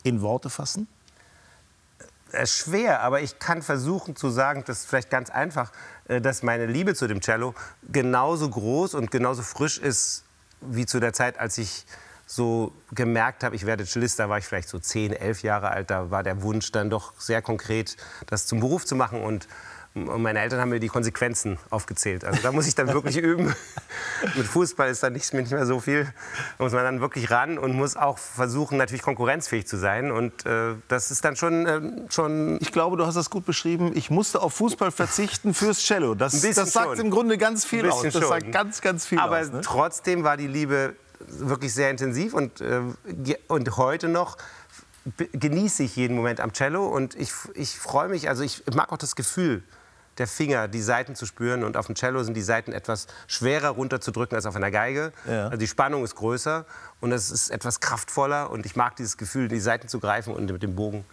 in Worte fassen? Schwer, aber ich kann versuchen zu sagen, das ist vielleicht ganz einfach, dass meine Liebe zu dem Cello genauso groß und genauso frisch ist wie zu der Zeit, als ich so gemerkt habe, ich werde Cellist. Da war ich vielleicht so 10, 11 Jahre alt. Da war der Wunsch dann doch sehr konkret, das zum Beruf zu machen. Und meine Eltern haben mir die Konsequenzen aufgezählt. Also da muss ich dann wirklich üben. Mit Fußball ist da nicht mehr so viel. Da muss man dann wirklich ran und muss auch versuchen, natürlich konkurrenzfähig zu sein. Und das ist dann schon... Ich glaube, du hast das gut beschrieben. Ich musste auf Fußball verzichten fürs Cello. Das sagt schon. im Grunde ganz viel aus. Das schon. sagt ganz viel Aber aus. Ne? Trotzdem war die Liebe wirklich sehr intensiv. Und heute noch genieße ich jeden Moment am Cello. Und ich freue mich, also ich mag auch das Gefühl der Finger, die Saiten zu spüren. Und auf dem Cello sind die Saiten etwas schwerer runterzudrücken als auf einer Geige. Ja. Also die Spannung ist größer und es ist etwas kraftvoller. Und ich mag dieses Gefühl, die Saiten zu greifen und mit dem Bogen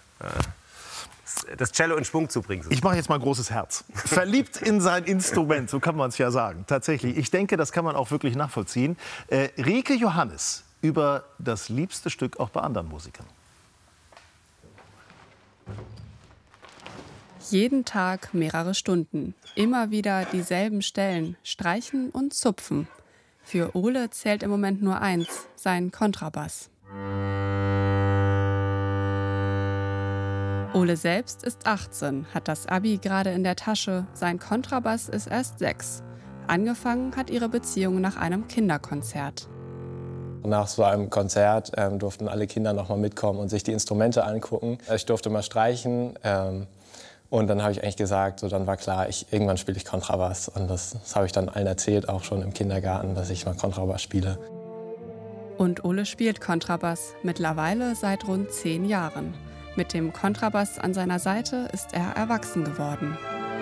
das Cello in Schwung zu bringen. Ich mache jetzt mal ein großes Herz. Verliebt in sein Instrument, so kann man es ja sagen. Tatsächlich. Ich denke, das kann man auch wirklich nachvollziehen. Rieke Johannes über das liebste Stück auch bei anderen Musikern. Jeden Tag mehrere Stunden, immer wieder dieselben Stellen, streichen und zupfen. Für Ole zählt im Moment nur eins, sein Kontrabass. Ole selbst ist 18, hat das Abi gerade in der Tasche, sein Kontrabass ist erst 6. Angefangen hat ihre Beziehung nach einem Kinderkonzert. Nach so einem Konzert durften alle Kinder noch mal mitkommen und sich die Instrumente angucken. Ich durfte mal streichen. Und dann habe ich eigentlich gesagt, so, dann war klar, irgendwann spiele ich Kontrabass. Und das habe ich dann allen erzählt, auch schon im Kindergarten, dass ich mal Kontrabass spiele. Und Ole spielt Kontrabass, mittlerweile seit rund 10 Jahren. Mit dem Kontrabass an seiner Seite ist er erwachsen geworden.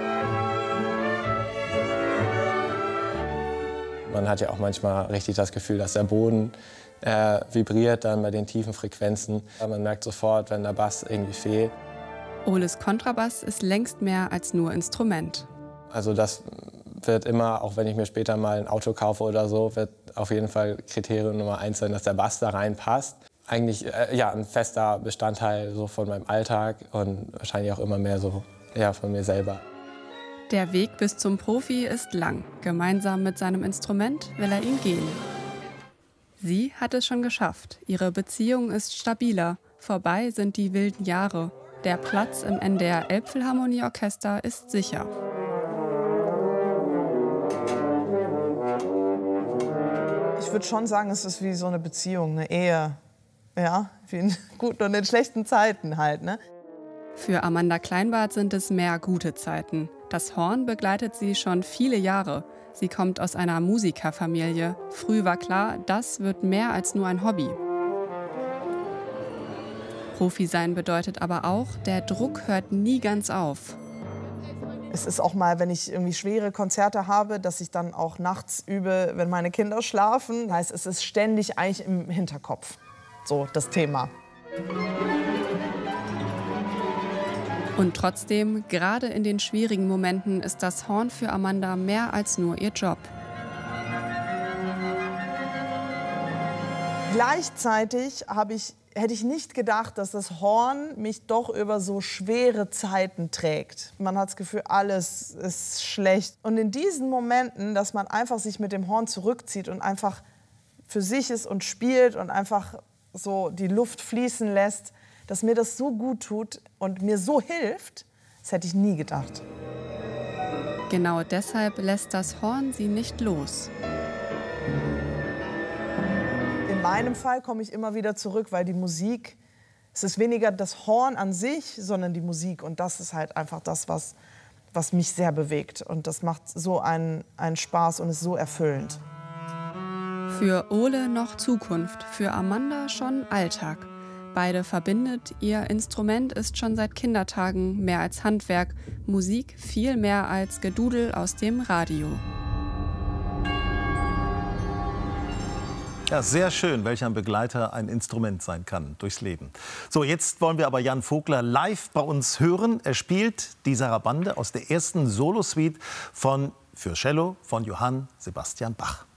Man hat ja auch manchmal richtig das Gefühl, dass der Boden vibriert dann bei den tiefen Frequenzen. Man merkt sofort, wenn der Bass irgendwie fehlt. Oles Kontrabass ist längst mehr als nur Instrument. Also das wird immer, auch wenn ich mir später mal ein Auto kaufe oder so, wird auf jeden Fall Kriterium Nummer 1 sein, dass der Bass da reinpasst. Eigentlich ja, ein fester Bestandteil so von meinem Alltag und wahrscheinlich auch immer mehr so von mir selber. Der Weg bis zum Profi ist lang. Gemeinsam mit seinem Instrument will er ihn gehen. Sie hat es schon geschafft. Ihre Beziehung ist stabiler. Vorbei sind die wilden Jahre. Der Platz im NDR Elbphilharmonieorchester ist sicher. Ich würde schon sagen, es ist wie so eine Beziehung, eine Ehe. Ja, wie in guten und in schlechten Zeiten halt, ne? Für Amanda Kleinbart sind es mehr gute Zeiten. Das Horn begleitet sie schon viele Jahre. Sie kommt aus einer Musikerfamilie. Früh war klar, das wird mehr als nur ein Hobby. Profi sein bedeutet aber auch, der Druck hört nie ganz auf. Es ist auch mal, wenn ich irgendwie schwere Konzerte habe, dass ich dann auch nachts übe, wenn meine Kinder schlafen. Das heißt, es ist ständig eigentlich im Hinterkopf, so das Thema. Und trotzdem, gerade in den schwierigen Momenten, ist das Horn für Amanda mehr als nur ihr Job. Gleichzeitig hätte ich nicht gedacht, dass das Horn mich doch über so schwere Zeiten trägt. Man hat das Gefühl, alles ist schlecht. Und in diesen Momenten, dass man einfach sich mit dem Horn zurückzieht und einfach für sich ist und spielt und einfach so die Luft fließen lässt, dass mir das so gut tut und mir so hilft, das hätte ich nie gedacht. Genau deshalb lässt das Horn sie nicht los. In meinem Fall komme ich immer wieder zurück, weil die Musik, es ist weniger das Horn an sich, sondern die Musik. Und das ist halt einfach das, was mich sehr bewegt. Und das macht so einen Spaß und ist so erfüllend. Für Ole noch Zukunft, für Amanda schon Alltag. Beide verbindet, ihr Instrument ist schon seit Kindertagen mehr als Handwerk, Musik viel mehr als Gedudel aus dem Radio. Ja, sehr schön, welch ein Begleiter ein Instrument sein kann durchs Leben. So, jetzt wollen wir aber Jan Vogler live bei uns hören. Er spielt die Sarabande aus der ersten Solosuite für Cello von Johann Sebastian Bach.